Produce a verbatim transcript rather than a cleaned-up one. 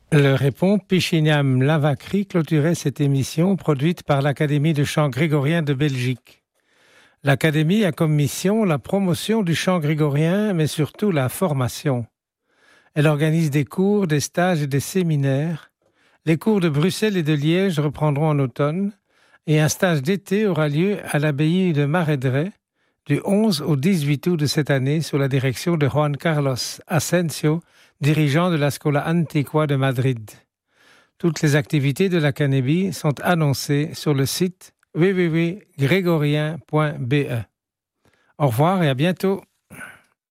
Le répond Pichiniam Lavacry clôturait cette émission produite par l'Académie de chant grégorien de Belgique. L'Académie a comme mission la promotion du chant grégorien, mais surtout la formation. Elle organise des cours, des stages et des séminaires. Les cours de Bruxelles et de Liège reprendront en automne et un stage d'été aura lieu à l'abbaye de Maredret du onze au dix-huit août de cette année sous la direction de Juan Carlos Asensio, dirigeant de la Scola Antiqua de Madrid. Toutes les activités de l'Académie sont annoncées sur le site w w w point grégorien point b e. Au revoir et à bientôt.